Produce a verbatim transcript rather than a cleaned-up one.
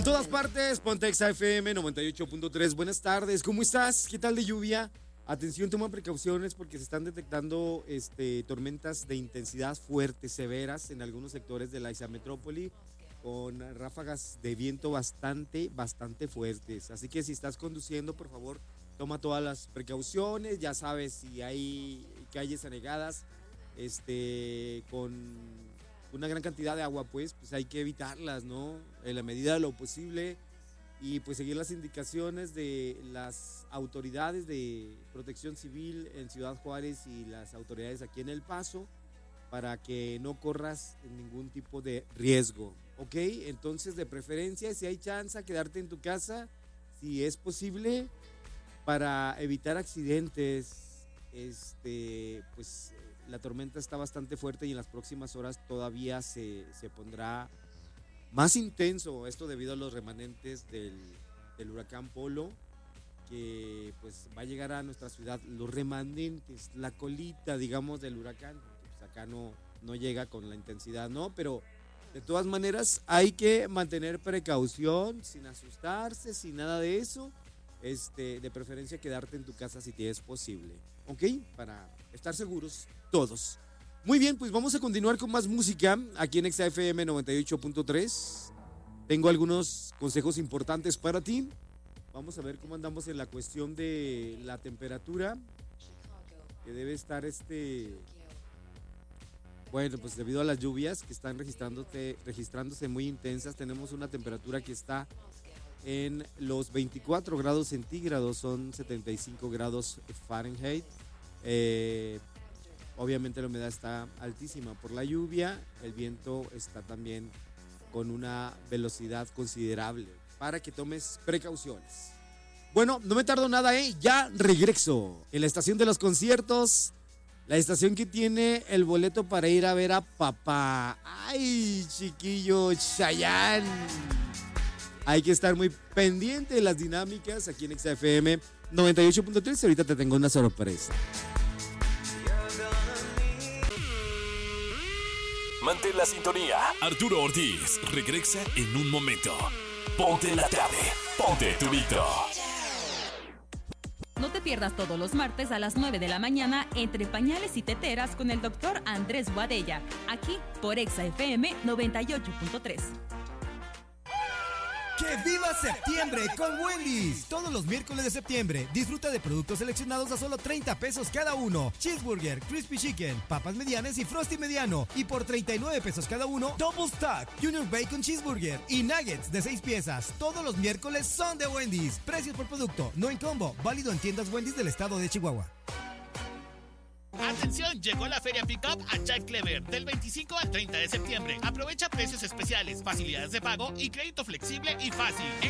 En todas partes, Ponte Exa F M noventa y ocho punto tres. Buenas tardes, ¿cómo estás? ¿Qué tal de lluvia? Atención, toma precauciones porque se están detectando este, tormentas de intensidad fuerte, severas en algunos sectores de la Isla Metrópoli, con ráfagas de viento bastante, bastante fuertes. Así que si estás conduciendo, por favor, toma todas las precauciones. Ya sabes, si hay calles anegadas, este, con una gran cantidad de agua, pues, pues hay que evitarlas, ¿no? En la medida de lo posible y pues seguir las indicaciones de las autoridades de protección civil en Ciudad Juárez y las autoridades aquí en El Paso para que no corras ningún tipo de riesgo, ¿ok? Entonces, de preferencia, si hay chance, quedarte en tu casa, si es posible, para evitar accidentes. Este, pues la tormenta está bastante fuerte y en las próximas horas todavía se, se pondrá más intenso, esto debido a los remanentes del, del huracán Polo, que pues va a llegar a nuestra ciudad, los remanentes, la colita, digamos, del huracán, porque pues acá no, no llega con la intensidad, ¿no? Pero de todas maneras hay que mantener precaución, sin asustarse, sin nada de eso. Este, de preferencia quedarte en tu casa si te es posible, ¿ok? Para estar seguros todos. Muy bien, pues vamos a continuar con más música aquí en Exa F M noventa y ocho punto tres. Tengo algunos consejos importantes para ti. Vamos a ver cómo andamos en la cuestión de la temperatura, que debe estar este... Bueno, pues debido a las lluvias que están registrándose, registrándose muy intensas, tenemos una temperatura que está en los veinticuatro grados centígrados, son setenta y cinco grados Fahrenheit. Eh, obviamente la humedad está altísima por la lluvia, el viento está también con una velocidad considerable para que tomes precauciones. Bueno, no me tardo nada, ¿eh? Ya regreso en la estación de los conciertos, la estación que tiene el boleto para ir a ver a papá. ¡Ay, chiquillo Chayanne! Hay que estar muy pendiente de las dinámicas aquí en Exa F M noventa y ocho punto tres. Ahorita te tengo una sorpresa. Mantén la sintonía. Arturo Ortiz regresa en un momento. Ponte la tarde. Ponte Turito. No te pierdas todos los martes a las nueve de la mañana Entre Pañales y Teteras con el doctor Andrés Boadella, aquí por Exa F M noventa y ocho punto tres. ¡Que viva septiembre con Wendy's! Todos los miércoles de septiembre disfruta de productos seleccionados a solo treinta pesos cada uno. Cheeseburger, Crispy Chicken, papas medianas y Frosty mediano. Y por treinta y nueve pesos cada uno, Double Stack, Junior Bacon Cheeseburger y Nuggets de seis piezas. Todos los miércoles son de Wendy's. Precios por producto, no en combo. Válido en tiendas Wendy's del estado de Chihuahua. Atención, llegó la Feria Pickup a Jack Clever del veinticinco al treinta de septiembre. Aprovecha precios especiales, facilidades de pago y crédito flexible y fácil.